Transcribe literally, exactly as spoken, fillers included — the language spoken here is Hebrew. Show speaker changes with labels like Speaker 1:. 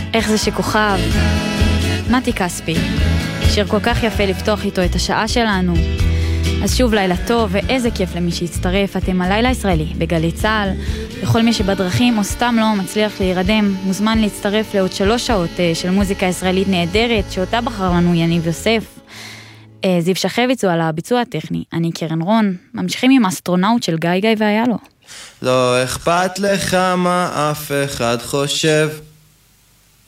Speaker 1: איך זה שכוכב? מתי כספי. שיר כל כך יפה לפתוח איתו את השעה שלנו. אז שוב לילה טוב, ואיזה כיף למי שהצטרף. אתם הלילה ישראלי בגלי צהל. לכל מי שבדרכים או סתם לא מצליח להירדם, מוזמן להצטרף לעוד שלוש שעות של מוזיקה ישראלית נהדרת, שאותה בחר לנו יניב יוסף. זיו שחביץ הוא על הביצוע הטכני. אני קרן רון. ממשיכים עם האסטרונאוט של גיא גיא והיה לו.
Speaker 2: לא אכפת לך מה אף אחד חושב,